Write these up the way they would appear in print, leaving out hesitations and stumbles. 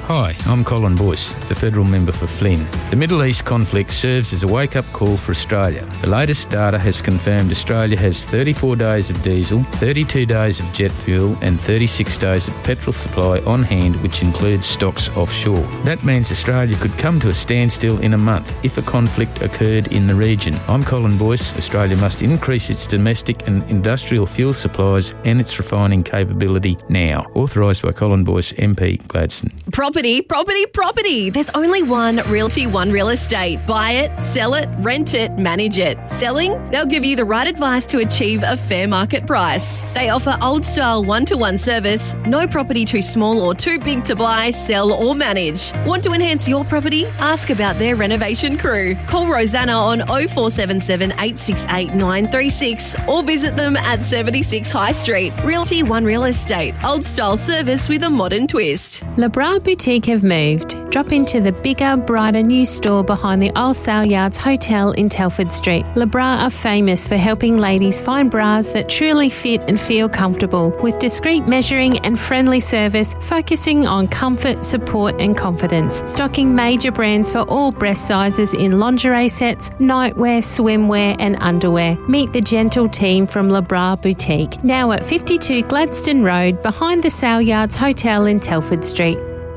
Hi, I'm Colin Boyce, the federal member for Flynn. The Middle East conflict serves as a wake-up call for Australia. The latest data has confirmed Australia has 34 days of diesel, 32 days of jet fuel and 36 days of petrol supply on hand, which includes stocks offshore. That means Australia could come to a standstill in a month if a conflict occurred in the region. I'm Colin Boyce. Australia must increase its domestic and industrial fuel supplies and its refining capability now. Authorised by Colin Boyce, MP, Gladstone. Property. There's only one Realty One Real Estate. Buy it, sell it, rent it, manage it. Selling? They'll give you the right advice to achieve a fair market price. They offer old-style one-to-one service, no property too small or too big to buy, sell or manage. Want to enhance your property? Ask about their renovation crew. Call Rosanna on 0477 868 936 or visit them at 76 High Street. Realty One Real Estate. Old-style service with a modern twist. LeBras Boutique have moved. Drop into the bigger, brighter new store behind the Old Sale Yards Hotel in Telford Street. LeBras are famous for helping ladies find bras that truly fit and feel comfortable, with discreet measuring and friendly service focusing on comfort, support and confidence. Stocking major brands for all breast sizes in lingerie sets, nightwear, swimwear and underwear. Meet the gentle team from LeBras Boutique, now at 52 Gladstone Road behind the Sale Yards Hotel in Telford Street.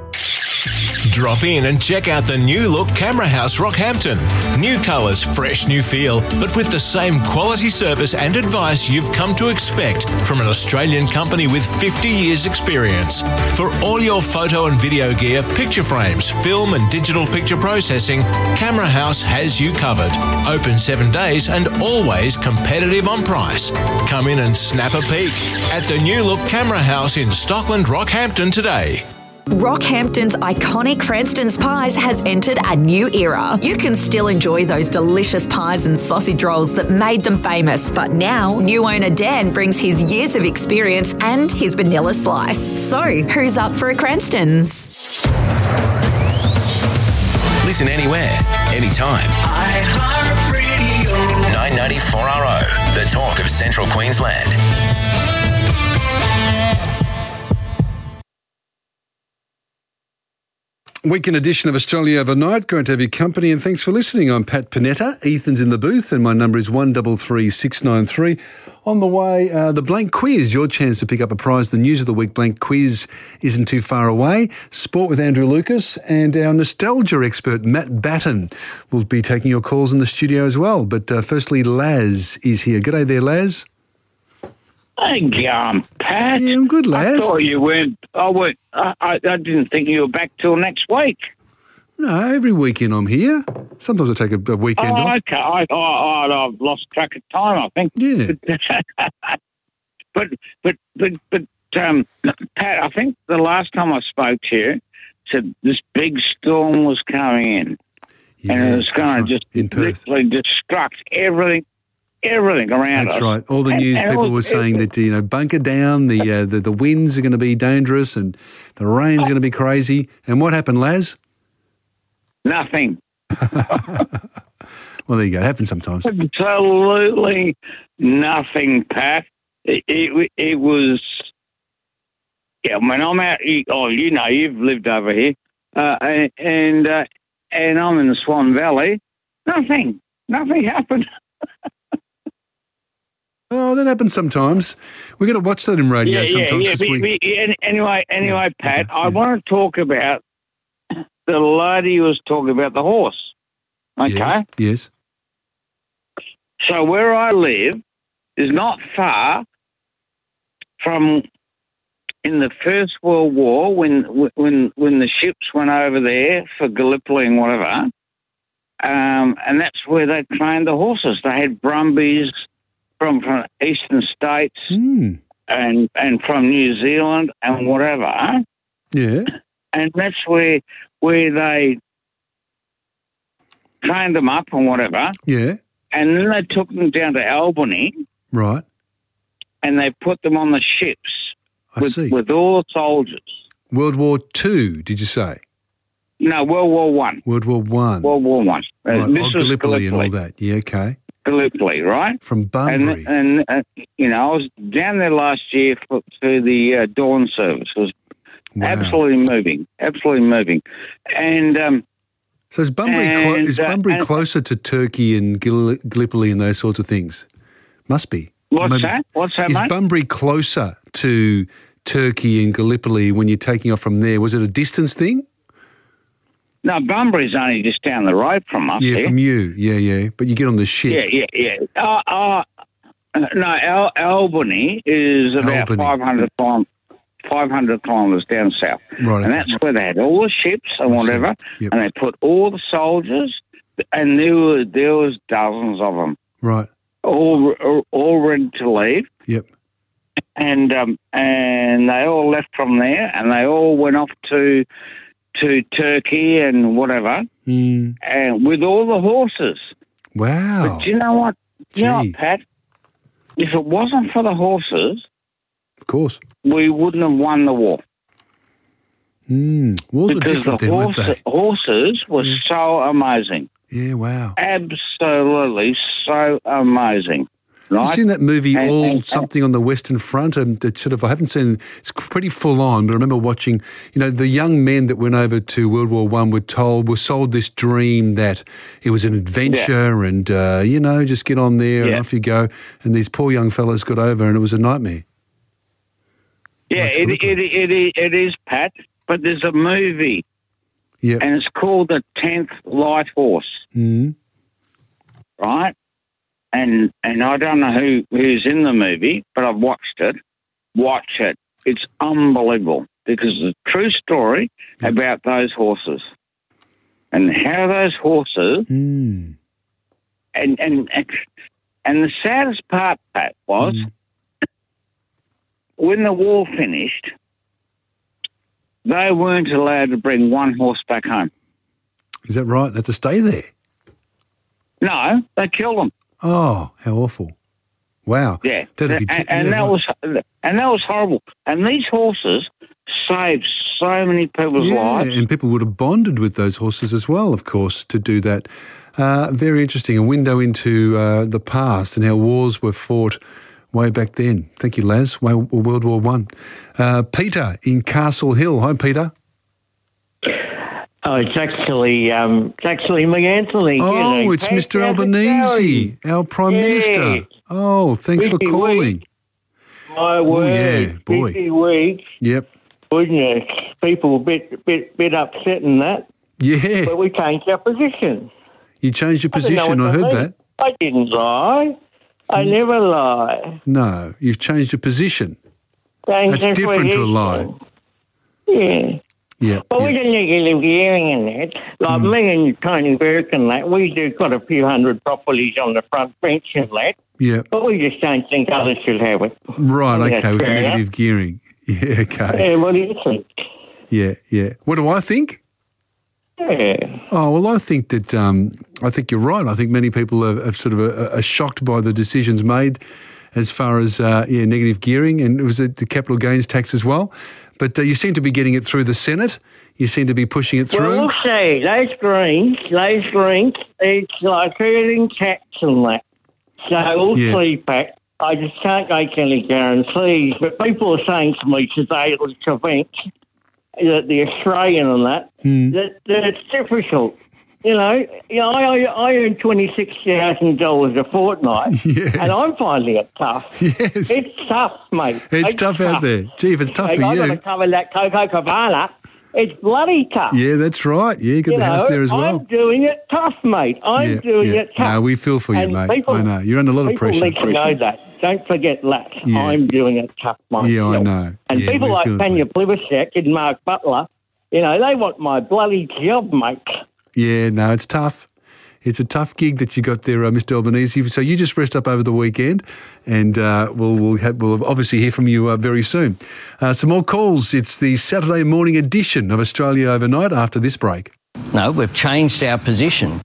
Drop in and check out the new look Camera House Rockhampton. New colours, fresh new feel, but with the same quality service and advice you've come to expect from an Australian company with 50 years experience. For all your photo and video gear, picture frames, film and digital picture processing, Camera House has you covered. Open 7 days and always competitive on price. Come in and snap a peek at the new look Camera House in Stockland, Rockhampton today. Rockhampton's iconic Cranston's Pies has entered a new era. You can still enjoy those delicious pies and sausage rolls that made them famous, but now new owner Dan brings his years of experience and his vanilla slice. So, who's up for a Cranston's? Listen anywhere, anytime. iHeartRadio. 994RO, the talk of Central Queensland. Weekend edition of Australia Overnight. Great to have your company and thanks for listening. I'm Pat Panetta. Ethan's in the booth and my number is 133693. On the way, the Blank Quiz, your chance to pick up a prize. The News of the Week Blank Quiz isn't too far away. Sport with Andrew Lucas and our nostalgia expert Matt Batten will be taking your calls in the studio as well. But firstly, Laz is here. G'day there, Laz. Hey, Pat. Yeah, I'm good, Laz. I thought you weren't. I didn't think you were back till next week. No, every weekend I'm here. Sometimes I take a weekend off. Okay. I've lost track of time, I think. Yeah. But Pat, I think the last time I spoke to you, said this big storm was coming in, and it was going to just literally destruct everything around us. That's right. All the news people were saying that, bunker down, the winds are going to be dangerous and the rain's going to be crazy. And what happened, Laz? Nothing. Well, there you go. It happens sometimes. Absolutely nothing, Pat. It was, when I'm out, you've lived over here, and I'm in the Swan Valley. Nothing happened. Oh, that happens sometimes. We've got to watch that in radio sometimes. Anyway, Pat, I want to talk about the lady who was talking about the horse. Okay? Yes. So where I live is not far from in the First World War when the ships went over there for Gallipoli and whatever, and that's where they trained the horses. They had Brumbies from eastern states and from New Zealand and whatever. Yeah. And that's where they trained them up and whatever. Yeah. And then they took them down to Albany. Right. And they put them on the ships with all the soldiers. World War II, did you say? No, World War One. World War One. World War One. Right. This was Gallipoli and all that. Yeah, okay. Gallipoli, right? From Bunbury. And I was down there last year for the dawn service. It was Wow. Absolutely moving. And So is Bunbury closer to Turkey and Gallipoli and those sorts of things? Must be. What's that, is mate? Bunbury closer to Turkey and Gallipoli when you're taking off from there? Was it a distance thing? No, Bunbury's only just down the road from us. Yeah, from you. Yeah. But you get on the ship. Yeah. No, Albany is about 500 kilometres down south. Right. And that's where they had all the ships and whatever, Yep. and they put all the soldiers, and there was dozens of them, Right. all ready to leave. Yep. And they all left from there, and they all went off to Turkey and whatever, and with all the horses. Wow. But do you know what? Pat? If it wasn't for the horses, of course, we wouldn't have won the war. Wars were because different then, weren't they? Horses were so amazing. Yeah, wow. Absolutely so amazing. Right? You've seen that movie, Something on the Western Front, and I haven't seen. It's pretty full on, but I remember watching. The young men that went over to World War I were sold this dream that it was an adventure, and just get on there and off you go. And these poor young fellows got over, and it was a nightmare. Yeah, it is, Pat. But there's a movie, and it's called The 10th Light Horse. Right. And I don't know who's in the movie, but I've watched it. Watch it. It's unbelievable because it's a true story about those horses and how those horses and the saddest part, Pat, was when the war finished, they weren't allowed to bring one horse back home. Is that right? They had to stay there? No, they killed them. Oh, how awful! Wow. Yeah, that was horrible. And these horses saved so many people's lives. And people would have bonded with those horses as well, of course, to do that. Very interesting. A window into the past and how wars were fought way back then. Thank you, Laz. World War I. Peter in Castle Hill. Hi, Peter. Oh, it's actually me, Anthony. Oh, it's Mr. Albanese, our Prime Minister. Oh, thanks for calling. My word, busy week. Yep. Goodness, people were a bit upset in that. Yeah. But we changed our position. You changed your position, I heard that. I didn't lie. I never lie. No, you've changed your position. That's different to a lie. Yeah. Yeah. But we didn't negative gearing in that. Like me and Tony Burke and that, we do got a few hundred properties on the front bench and that. Yeah. But we just don't think others should have it. Right, okay, with negative gearing. Yeah, okay. Yeah, what do you think? Yeah. What do I think? Yeah. Oh, well, I think that, I think you're right. I think many people are sort of are shocked by the decisions made as far as, negative gearing, and it was the capital gains tax as well. But you seem to be getting it through the Senate. You seem to be pushing it through. Well, we'll see. Those Greens, it's like herding cats and that. So we'll see, Pat. I just can't make any guarantees. But people are saying to me today at this event, the Australian and that it's difficult. I earn $26,000 a fortnight, and I'm finding it tough. Yes. It's tough, mate. It's tough out there. Gee, if it's tough for you. I've got to cover that Coco Cabana. It's bloody tough. Yeah, that's right. Yeah, you got the house there as well. I'm doing it tough, mate. I'm doing it tough. No, we feel for you, mate. I know. You're under a lot of pressure. People need to know that. Don't forget that. Yeah. I'm doing it tough, mate. Yeah, I know. And people like Tanya Plibersek and Mark Butler, they want my bloody job, mate. Yeah, no, it's tough. It's a tough gig that you got there, Mr. Albanese. So you just rest up over the weekend, and we'll obviously hear from you very soon. Some more calls. It's the Saturday morning edition of Australia Overnight after this break. No, we've changed our position.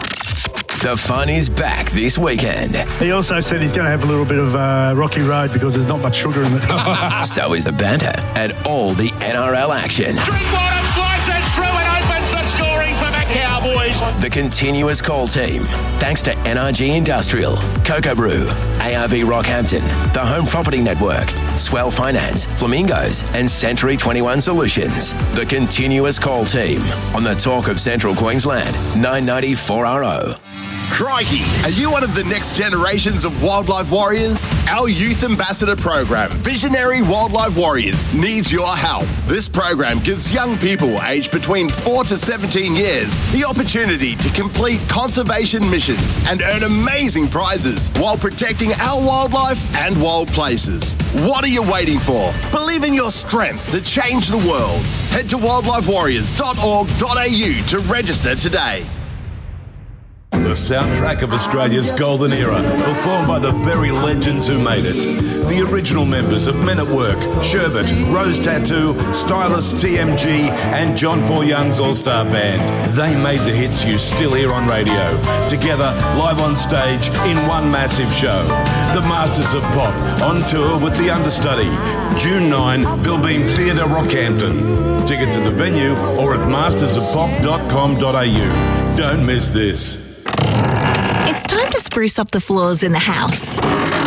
The fun is back this weekend. He also said he's going to have a little bit of rocky road because there's not much sugar in it. So is the banter and all the NRL action. Drinkwater slices through and opens the scoring for the Cowboys. The Continuous Call team. Thanks to NRG Industrial, Cocoa Brew, ARB Rockhampton, the Home Property Network, Swell Finance, Flamingos, and Century 21 Solutions. The Continuous Call team on the Talk of Central Queensland, 990 4RO. Crikey, are you one of the next generations of wildlife warriors? Our Youth Ambassador program, Visionary Wildlife Warriors, needs your help. This program gives young people aged between 4 to 17 years the opportunity to complete conservation missions and earn amazing prizes while protecting our wildlife and wild places. What are you waiting for? Believe in your strength to change the world. Head to wildlifewarriors.org.au to register today. The soundtrack of Australia's golden era, performed by the very legends who made it. The original members of Men at Work, Sherbet, Rose Tattoo, Stylist TMG, and John Paul Young's All-Star Band. They made the hits you still hear on radio. Together, live on stage, in one massive show. The Masters of Pop, on tour with the understudy. June 9, Billbeam Theatre, Rockhampton. Tickets at the venue or at mastersofpop.com.au. Don't miss this. It's time to spruce up the floors in the house.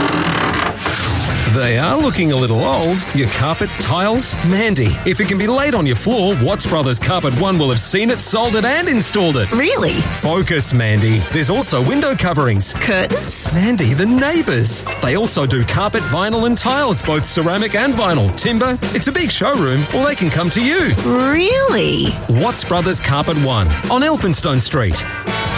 They are looking a little old. Your carpet, tiles? Mandy, if it can be laid on your floor, Watts Brothers Carpet One will have seen it, sold it and installed it. Really? Focus, Mandy. There's also window coverings. Curtains? Mandy, the neighbours. They also do carpet, vinyl and tiles, both ceramic and vinyl. Timber? It's a big showroom, or they can come to you. Really? Watts Brothers Carpet One on Elphinstone Street.